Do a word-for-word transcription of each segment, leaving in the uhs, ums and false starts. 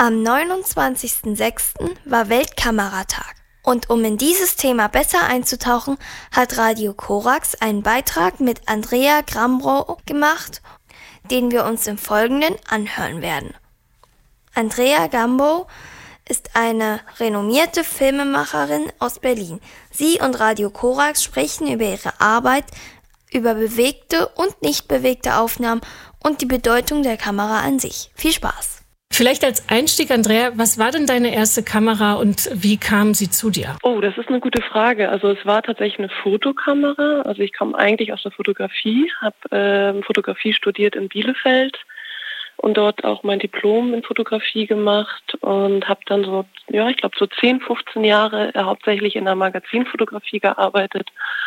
Am neunundzwanzigsten sechsten war Weltkameratag. Und um in dieses Thema besser einzutauchen, hat Radio Korax einen Beitrag mit Andrea Grambrou gemacht, den wir uns im Folgenden anhören werden. Andrea Grambrou ist eine renommierte Filmemacherin aus Berlin. Sie und Radio Korax sprechen über ihre Arbeit, über bewegte und nicht bewegte Aufnahmen und die Bedeutung der Kamera an sich. Viel Spaß! Vielleicht als Einstieg, Andrea, was war denn deine erste Kamera und wie kam sie zu dir? Oh, das ist eine gute Frage. Also es war tatsächlich eine Fotokamera. Also ich komme eigentlich aus der Fotografie, habe äh, Fotografie studiert in Bielefeld und dort auch mein Diplom in Fotografie gemacht und habe dann so, ja, ich glaube so zehn, fünfzehn Jahre äh, hauptsächlich in der Magazinfotografie gearbeitet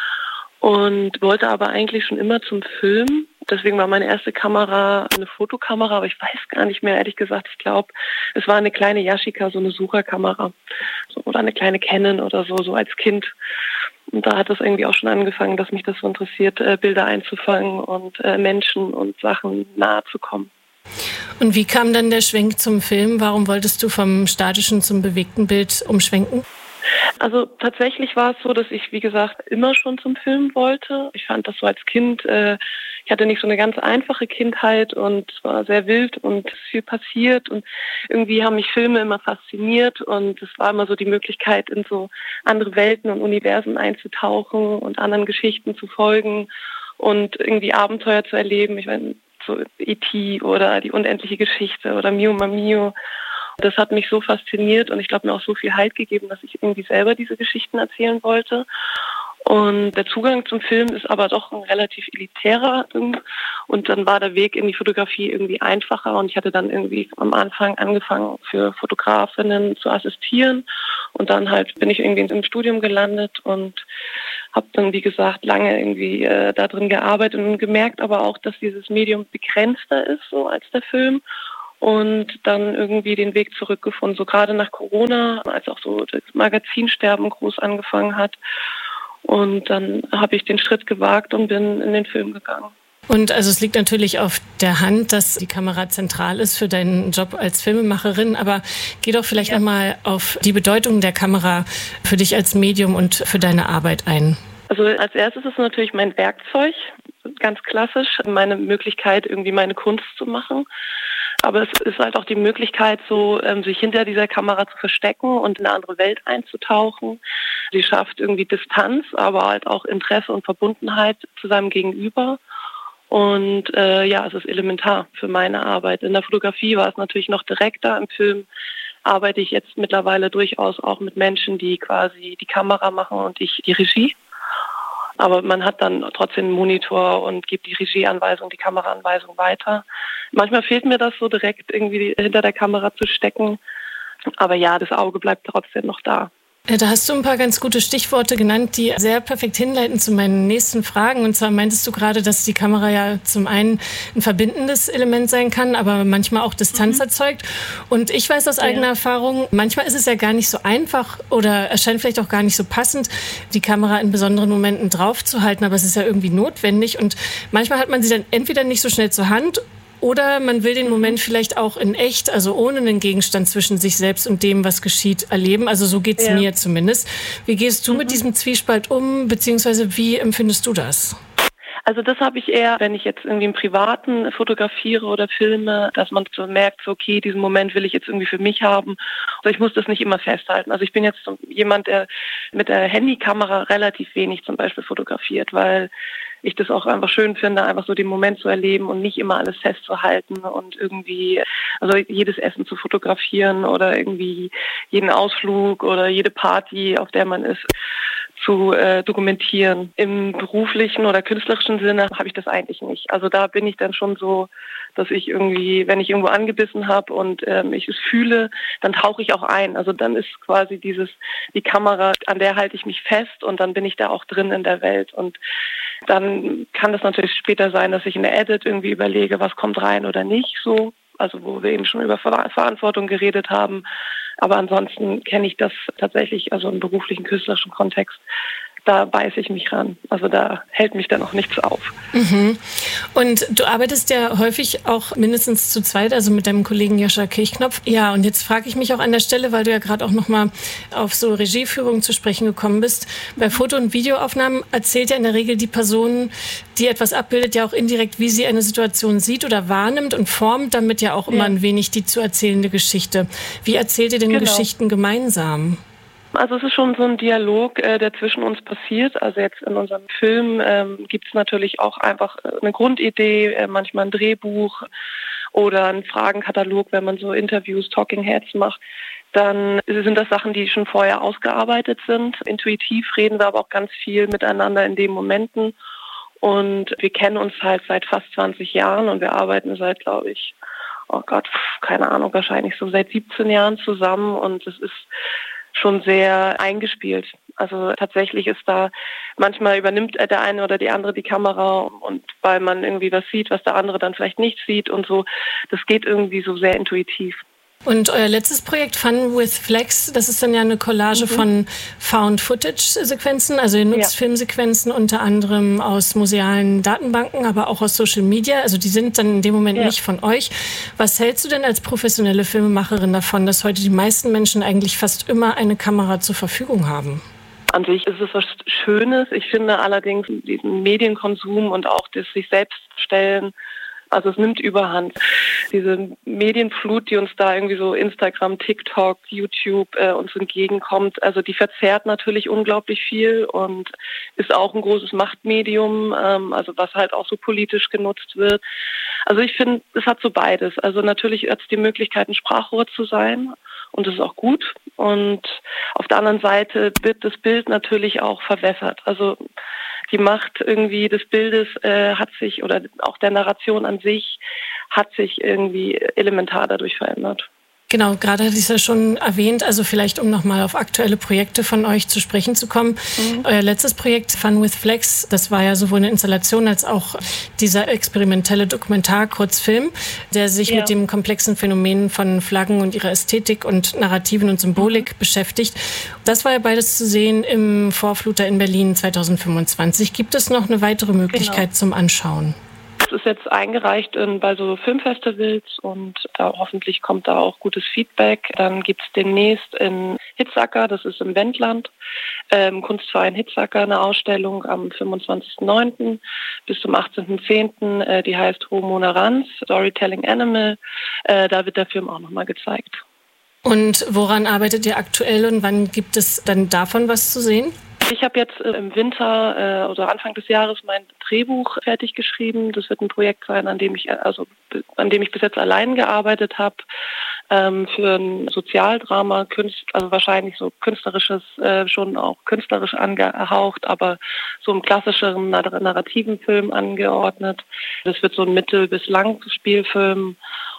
und wollte aber eigentlich schon immer zum Film. Deswegen war meine erste Kamera eine Fotokamera, aber ich weiß gar nicht mehr, ehrlich gesagt. Ich glaube, es war eine kleine Yashica, so eine Sucherkamera. So, oder eine kleine Canon oder so, so als Kind. Und da hat es irgendwie auch schon angefangen, dass mich das so interessiert, Bilder einzufangen und Menschen und Sachen nahe zu kommen. Und wie kam dann der Schwenk zum Film? Warum wolltest du vom statischen zum bewegten Bild umschwenken? Also tatsächlich war es so, dass ich, wie gesagt, immer schon zum Film wollte. Ich fand das so als Kind, äh, ich hatte nicht so eine ganz einfache Kindheit und es war sehr wild und viel passiert und irgendwie haben mich Filme immer fasziniert und es war immer so die Möglichkeit, in so andere Welten und Universen einzutauchen und anderen Geschichten zu folgen und irgendwie Abenteuer zu erleben. Ich meine, so E T oder die unendliche Geschichte oder Mio Mio. Das hat mich so fasziniert und ich glaube mir auch so viel Halt gegeben, dass ich irgendwie selber diese Geschichten erzählen wollte. Und der Zugang zum Film ist aber doch ein relativ elitärer. Und dann war der Weg in die Fotografie irgendwie einfacher. Und ich hatte dann irgendwie am Anfang angefangen, für Fotografinnen zu assistieren. Und dann halt bin ich irgendwie im Studium gelandet und habe dann, wie gesagt, lange irgendwie äh, da drin gearbeitet und gemerkt aber auch, dass dieses Medium begrenzter ist, so als der Film. Und dann irgendwie den Weg zurückgefunden, so gerade nach Corona, als auch so das Magazinsterben groß angefangen hat. Und dann habe ich den Schritt gewagt und bin in den Film gegangen. Und also es liegt natürlich auf der Hand, dass die Kamera zentral ist für deinen Job als Filmemacherin, aber geh doch vielleicht ja. nochmal auf die Bedeutung der Kamera für dich als Medium und für deine Arbeit ein. Also als erstes ist es natürlich mein Werkzeug, ganz klassisch, meine Möglichkeit, irgendwie meine Kunst zu machen. Aber es ist halt auch die Möglichkeit, so ähm, sich hinter dieser Kamera zu verstecken und in eine andere Welt einzutauchen. Sie schafft irgendwie Distanz, aber halt auch Interesse und Verbundenheit zu seinem Gegenüber. Und äh, ja, es ist elementar für meine Arbeit. In der Fotografie war es natürlich noch direkter. Im Film arbeite ich jetzt mittlerweile durchaus auch mit Menschen, die quasi die Kamera machen und ich die Regie. Aber man hat dann trotzdem einen Monitor und gibt die Regieanweisung, die Kameraanweisung weiter. Manchmal fehlt mir das so direkt irgendwie hinter der Kamera zu stecken. Aber ja, das Auge bleibt trotzdem noch da. Ja, da hast du ein paar ganz gute Stichworte genannt, die sehr perfekt hinleiten zu meinen nächsten Fragen. Und zwar meintest du gerade, dass die Kamera ja zum einen ein verbindendes Element sein kann, aber manchmal auch Distanz mhm. erzeugt. Und ich weiß aus eigener ja. Erfahrung, manchmal ist es ja gar nicht so einfach oder erscheint vielleicht auch gar nicht so passend, die Kamera in besonderen Momenten draufzuhalten, aber es ist ja irgendwie notwendig. Und manchmal hat man sie dann entweder nicht so schnell zur Hand oder man will den Moment vielleicht auch in echt, also ohne einen Gegenstand zwischen sich selbst und dem, was geschieht, erleben. Also so geht's ja. mir zumindest. Wie gehst du mhm. mit diesem Zwiespalt um, beziehungsweise wie empfindest du das? Also das habe ich eher, wenn ich jetzt irgendwie im Privaten fotografiere oder filme, dass man so merkt, so, okay, diesen Moment will ich jetzt irgendwie für mich haben. Also ich muss das nicht immer festhalten. Also ich bin jetzt jemand, der mit der Handykamera relativ wenig zum Beispiel fotografiert, weil ich das auch einfach schön finde, einfach so den Moment zu erleben und nicht immer alles festzuhalten und irgendwie, also jedes Essen zu fotografieren oder irgendwie jeden Ausflug oder jede Party, auf der man ist, zu äh, dokumentieren. Im beruflichen oder künstlerischen Sinne habe ich das eigentlich nicht. Also da bin ich dann schon so, dass ich irgendwie, wenn ich irgendwo angebissen habe und ähm, ich es fühle, dann tauche ich auch ein. Also dann ist quasi dieses, die Kamera, an der halte ich mich fest und dann bin ich da auch drin in der Welt. Und dann kann das natürlich später sein, dass ich in der Edit irgendwie überlege, was kommt rein oder nicht so. Also wo wir eben schon über Ver- Verantwortung geredet haben. Aber ansonsten kenne ich das tatsächlich, also im beruflichen, künstlerischen Kontext, da beiße ich mich ran. Also da hält mich dann auch nichts auf. Mhm. Und du arbeitest ja häufig auch mindestens zu zweit, also mit deinem Kollegen Joscha Kirchknopf. Ja, und jetzt frage ich mich auch an der Stelle, weil du ja gerade auch nochmal auf so Regieführung zu sprechen gekommen bist. Bei Foto- und Videoaufnahmen erzählt ja in der Regel die Person, die etwas abbildet, ja auch indirekt, wie sie eine Situation sieht oder wahrnimmt und formt damit ja auch immer ja. ein wenig die zu erzählende Geschichte. Wie erzählt ihr denn genau. Geschichten gemeinsam? Also es ist schon so ein Dialog, äh, der zwischen uns passiert. Also jetzt in unserem Film ähm, gibt es natürlich auch einfach eine Grundidee, äh, manchmal ein Drehbuch oder ein Fragenkatalog, wenn man so Interviews, Talking Heads macht. Dann sind das Sachen, die schon vorher ausgearbeitet sind. Intuitiv reden wir aber auch ganz viel miteinander in den Momenten. Und wir kennen uns halt seit fast zwanzig Jahren und wir arbeiten seit, glaube ich, oh Gott, keine Ahnung, wahrscheinlich so seit siebzehn Jahren zusammen. Und es ist schon sehr eingespielt. Also tatsächlich ist da, manchmal übernimmt der eine oder die andere die Kamera und weil man irgendwie was sieht, was der andere dann vielleicht nicht sieht und so. Das geht irgendwie so sehr intuitiv. Und euer letztes Projekt Fun with Flex, das ist dann ja eine Collage mhm. von Found-Footage-Sequenzen. Also ihr nutzt ja. Filmsequenzen unter anderem aus musealen Datenbanken, aber auch aus Social Media. Also die sind dann in dem Moment ja. nicht von euch. Was hältst du denn als professionelle Filmemacherin davon, dass heute die meisten Menschen eigentlich fast immer eine Kamera zur Verfügung haben? An sich ist es was Schönes. Ich finde allerdings diesen Medienkonsum und auch das sich selbst stellen, also es nimmt Überhand. Diese Medienflut, die uns da irgendwie so Instagram, TikTok, YouTube äh, uns entgegenkommt, also die verzerrt natürlich unglaublich viel und ist auch ein großes Machtmedium, ähm, also was halt auch so politisch genutzt wird. Also ich finde, es hat so beides. Also natürlich hat es die Möglichkeit, ein Sprachrohr zu sein und das ist auch gut. Und auf der anderen Seite wird das Bild natürlich auch verwässert. Also die Macht irgendwie des Bildes äh, hat sich, oder auch der Narration an sich, hat sich irgendwie elementar dadurch verändert. Genau, gerade hatte ich es ja schon erwähnt, also vielleicht um nochmal auf aktuelle Projekte von euch zu sprechen zu kommen. Mhm. Euer letztes Projekt Fun with Flex, das war ja sowohl eine Installation als auch dieser experimentelle Dokumentar-Kurzfilm, der sich ja. mit dem komplexen Phänomen von Flaggen und ihrer Ästhetik und Narrativen und Symbolik mhm. beschäftigt. Das war ja beides zu sehen im Vorfluter in Berlin zwanzig fünfundzwanzig. Gibt es noch eine weitere Möglichkeit genau. zum Anschauen? Es ist jetzt eingereicht in, bei so Filmfestivals und da hoffentlich kommt da auch gutes Feedback. Dann gibt es demnächst in Hitzacker, das ist im Wendland, ähm, Kunstverein Hitzacker, eine Ausstellung am fünfundzwanzigsten neunten bis zum achtzehnten zehnten Äh, die heißt Homo Narans, Storytelling Animal. Äh, da wird der Film auch nochmal gezeigt. Und woran arbeitet ihr aktuell und wann gibt es dann davon was zu sehen? Ich habe jetzt äh, im Winter äh, oder Anfang des Jahres mein Drehbuch fertig geschrieben. Das wird ein Projekt sein, an dem ich also an dem ich bis jetzt allein gearbeitet habe, ähm, für ein Sozialdrama, Künst, also wahrscheinlich so künstlerisches, äh, schon auch künstlerisch angehaucht, aber so im klassischeren narrativen Film angeordnet. Das wird so ein Mittel- bis Langspielfilm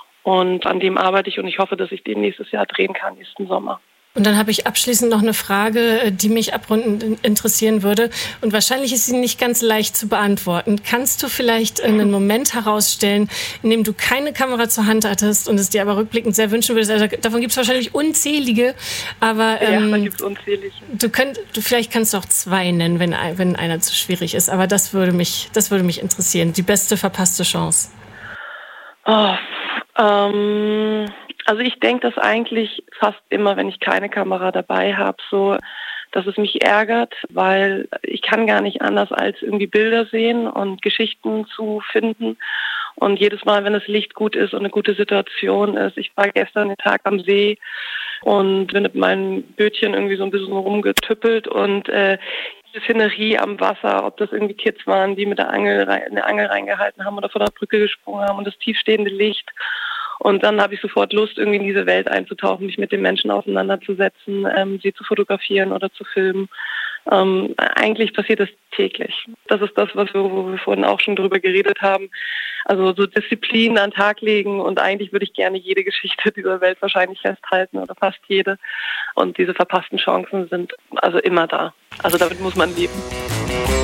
und an dem arbeite ich und ich hoffe, dass ich den nächstes Jahr drehen kann, nächsten Sommer. Und dann habe ich abschließend noch eine Frage, die mich abrundend interessieren würde. Und wahrscheinlich ist sie nicht ganz leicht zu beantworten. Kannst du vielleicht einen Moment herausstellen, in dem du keine Kamera zur Hand hattest und es dir aber rückblickend sehr wünschen würdest? Also davon gibt es wahrscheinlich unzählige, aber ähm, ja, da gibt's unzählige. Du könnt, du vielleicht kannst du auch zwei nennen, wenn wenn einer zu schwierig ist. Aber das würde mich, das würde mich interessieren. Die beste verpasste Chance. Oh, ähm. Also ich denke das eigentlich fast immer, wenn ich keine Kamera dabei habe, so, dass es mich ärgert, weil ich kann gar nicht anders als irgendwie Bilder sehen und Geschichten zu finden. Und jedes Mal, wenn das Licht gut ist und eine gute Situation ist, ich war gestern den Tag am See und bin mit meinem Bötchen irgendwie so ein bisschen rumgetüppelt und äh, die Szenerie am Wasser, ob das irgendwie Kids waren, die mit der Angel rein, eine Angel reingehalten haben oder von der Brücke gesprungen haben und das tiefstehende Licht. Und dann habe ich sofort Lust, irgendwie in diese Welt einzutauchen, mich mit den Menschen auseinanderzusetzen, ähm, sie zu fotografieren oder zu filmen. Ähm, eigentlich passiert das täglich. Das ist das, was wir, wo wir vorhin auch schon drüber geredet haben. Also so Disziplin an den Tag legen und eigentlich würde ich gerne jede Geschichte dieser Welt wahrscheinlich festhalten oder fast jede. Und diese verpassten Chancen sind also immer da. Also damit muss man leben.